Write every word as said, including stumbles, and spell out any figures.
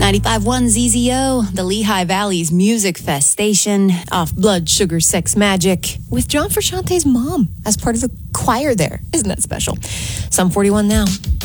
ninety-five point one Z Z O, the Lehigh Valley's music fest station, off Blood Sugar Sex Magic, with John Frusciante's mom as part of the choir there. Isn't that special? Some forty-one now.